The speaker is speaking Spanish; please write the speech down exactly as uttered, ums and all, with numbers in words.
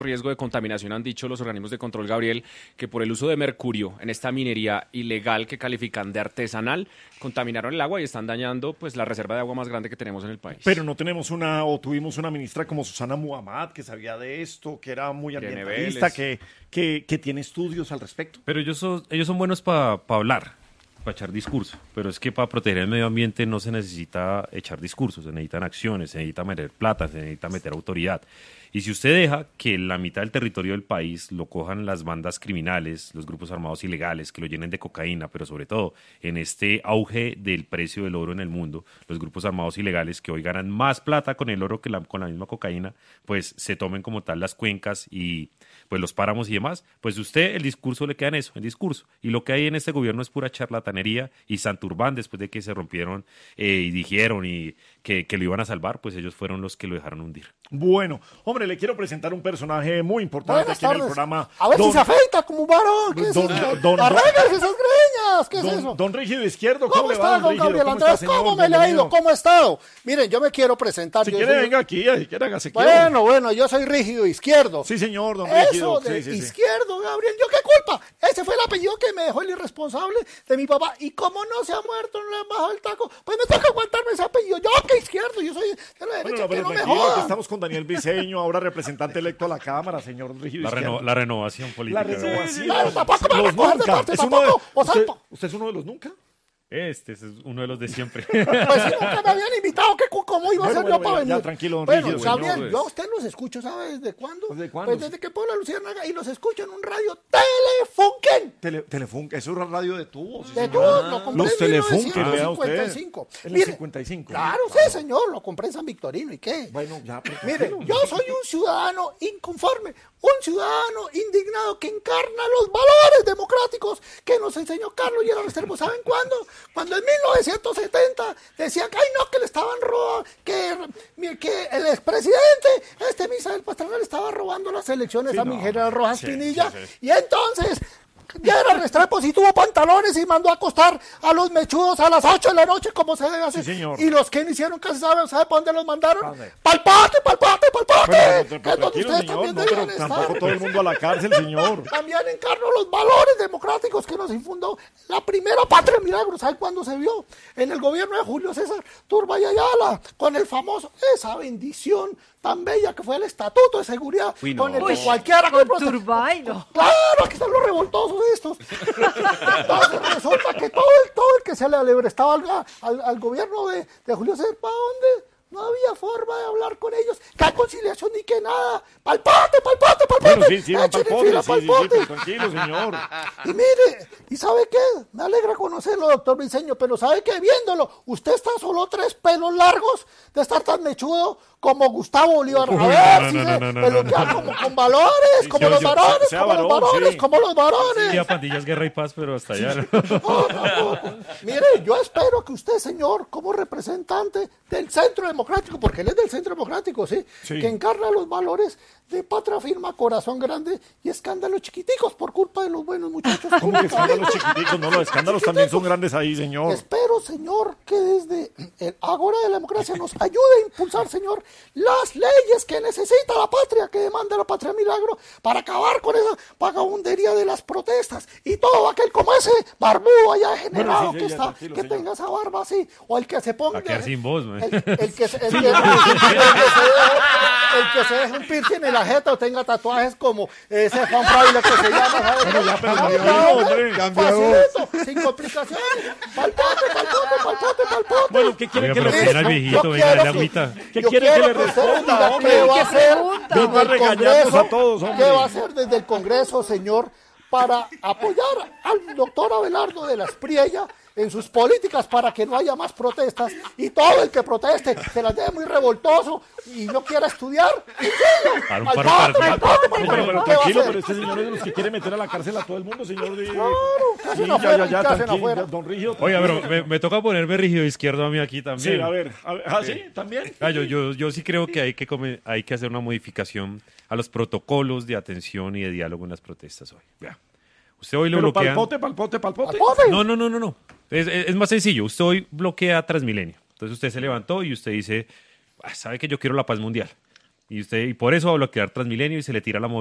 riesgo de contaminación, han dicho los organismos de control, Gabriel, que por el uso de mercurio en esta minería ilegal que califican de artesanal, contaminaron el agua y están dañando pues la reserva de agua más grande que tenemos en el país. Pero no tenemos una, o tuvimos una ministra como Susana Muhammad, que sabía de esto, que era muy Irene ambientalista, Vélez. que, que, que tiene estudios al respecto. Pero ellos son, ellos son buenos para pa hablar, para echar discurso. Pero es que para proteger el medio ambiente no se necesita echar discursos, se necesitan acciones, se necesita meter plata, se necesita meter autoridad. Y si usted deja que la mitad del territorio del país lo cojan las bandas criminales, los grupos armados ilegales, que lo llenen de cocaína, pero sobre todo en este auge del precio del oro en el mundo, los grupos armados ilegales que hoy ganan más plata con el oro que la, con la misma cocaína, pues se tomen como tal las cuencas y pues los páramos y demás, pues usted el discurso le queda en eso, el discurso. Y lo que hay en este gobierno es pura charlatanería y Santurbán, después de que se rompieron eh, y dijeron y que, que lo iban a salvar, pues ellos fueron los que lo dejaron hundir. Bueno, hombre, le quiero presentar un personaje muy importante Buenas aquí en el tardes. programa. A ver Don- si se afeita como un varón. ¿Qué es Don- eso? don- Arréglese esas greñas. ¿Qué es Don, eso? don Rígido Izquierdo, ¿cómo, ¿Cómo le va, está, don Rígido? Gabriel ¿Cómo Andrés? está, señor? ¿Cómo me le ha Bienvenido. ido? ¿Cómo ha estado? Miren, yo me quiero presentar. Si Yo quiere, soy- venga aquí, si quiere, hágase quiero. Bueno, bueno, yo soy Rígido Izquierdo. Sí, señor, don Eso Rígido. de Sí, sí, sí. Izquierdo, Gabriel, ¿yo qué culpa? Ese fue el apellido que me dejó el irresponsable de mi papá. Y como no se ha muerto, no le han bajado el taco, pues me toca aguantarme ese apellido. Yo que Izquierdo, yo soy de la Bueno, derecha, no, que pero no me tranquilo, aquí jodan. estamos con Daniel Briceño, ahora representante electo a la Cámara, señor Rígido La, Izquierdo. reno- la renovación política. La renovación. Claro, tampoco me van a Los coger de nunca. parte, Es uno de- tampoco, o ¿Usted, salto. ¿Usted es uno de los nunca? Este, este es uno de los de siempre. Pues si nunca me habían invitado, ¿qué, cu- ¿cómo iba a Bueno, ser bueno, yo para bueno, ya, venir? tranquilo, don Bueno, Rígido, Gabriel, señor, yo a pues. usted los escucho, ¿sabe desde cuándo? ¿Desde cuándo? Pues desde que Puebla Luciérnaga y los escucho en un radio Telefunken. Tele, Telefunken, eso era radio de tubos. sí, De señor. tú, lo compré Los en Telefunken, vea usted. mil novecientos cincuenta y cinco. En el Mire, cincuenta y cinco. Claro, sí, señor, lo compré en San Victorino. ¿Y qué? Bueno, ya, pero Mire, tranquilo. yo soy un ciudadano inconforme, un ciudadano indignado que encarna los valores democráticos que nos enseñó Carlos Lleras Restrepo. ¿Saben cuándo? Cuando en mil novecientos setenta decían que, ay no, que le estaban robando, que, que el expresidente, este Misael Pastrana, le estaba robando las elecciones Sí, a mi no. general Rojas Sí, Pinilla. sí, sí. Y entonces... Lleras Restrepo sí tuvo pantalones y mandó a acostar a los mechudos a las ocho de la noche como se debe hacer. Sí, señor. Y los que no hicieron caso, ¿saben sabe para dónde los mandaron? ¿Para dónde? ¡Pal pote, pal pote, pal pote! Bueno, pero- Que es pero donde tranquilo, ustedes señor, también no, pero deberían tampoco estar. todo el mundo a la cárcel, señor. También encarno los valores democráticos que nos infundó la primera patria milagro. ¿Sabe cuándo se vio? En el gobierno de Julio César Turbay Ayala, con el famoso, esa bendición tan bella que fue el Estatuto de Seguridad, Uy, no. con el que Uy, cualquiera que con proteste- Turbay, no. Claro, aquí están los revoltosos estos. Entonces resulta que todo el, todo el que se le alebrestaba al, al, al gobierno de, de Julio César, ¿para dónde? No había forma de hablar con ellos. ¿Qué conciliación ni que nada? ¡Palpote, palpote, palpote! Bueno, sí, sí, van Échenle pa'l pote, fila sí, pa'l sí, sí, pote. pero tranquilo, señor. Y mire, ¿y sabe qué? Me alegra conocerlo, doctor Briceño, pero ¿sabe qué? Viéndolo, usted está solo tres pelos largos de estar tan mechudo como Gustavo Bolívar. A Uy, ver no, si no, se no, no, no, peluquea no. como con valores, Sí, como sí, los sí, varones, sea como los varón, varones, sí. como los varones. Y a pandillas, guerra y paz, pero hasta allá. ¿no? No, tampoco. Mire, yo espero que usted, señor, como representante del Centro Democrático, porque él es del Centro Democrático, ¿sí? Sí. Que encarna los valores de patria firma, corazón grande y escándalos chiquiticos por culpa de los buenos muchachos. ¿Cómo que escándalos chiquiticos? No, los escándalos también son grandes ahí, señor. Espero, señor, que desde el Agora de la Democracia nos ayude a impulsar, señor, las leyes que necesita la patria, que demanda la patria milagro, para acabar con esa vagabundería de las protestas. Y todo aquel como ese barbudo allá generado Bueno, sí, sí, que ya, está, tranquilo, que señor. tenga esa barba así, o el que se ponga... A quedar sin voz, man. el, el que se, el, que, el que se deje, el que se deje un piercing en la jeta o tenga tatuajes como ese Juan Fraile que se llama, ¿sabes? Bueno, ya, pero ¿Sabe? cambió, ¿Sabe? hombre. Cambió. Facilito, sin complicaciones. Palpote, palpote, palpote, palpote. Bueno, ¿qué quiere Oiga, que pero le que era el responda? viejito, Yo venga, quiero dale que- agüita. ¿Qué yo quiere que quiero le usted responda, diga hombre? ¿Qué va a ¿Qué hacer pregunta? Venga a desde el regañarnos Congreso? a todos, hombre. ¿Qué va a hacer desde el Congreso, señor, para apoyar al doctor Abelardo de la Espriella en sus políticas para que no haya más protestas y todo el que proteste se las dé muy revoltoso y no quiera estudiar? Para un Mal paro padre, cardíaco. mal padre, mal No, padre. pero, pero ¿Qué va a tranquilo, hacer? pero este señor es de los que quiere meter a la cárcel a todo el mundo, señor. De... Claro, ¿qué hacen Sí, ya, afuera ya, y ya, qué hacen tranquilo, afuera? don Rígido. Oiga, tranquilo. pero me, me toca ponerme rígido izquierdo a mí aquí también. Sí, a ver, a ver. ¿Ah, sí? ¿También? Ah, yo, yo, yo sí creo que hay que, come- hay que hacer una modificación a los protocolos de atención y de diálogo en las protestas hoy. Vea. Usted hoy lo Pero bloquea. palpote, palpote, palpote. Palpote. No, no, no, no, no. Es, es- es más sencillo. Usted hoy bloquea Transmilenio. Entonces usted se levantó y usted dice, "Ah, sabe que yo quiero la paz mundial. Y usted y por eso va a bloquear Transmilenio y se le tira la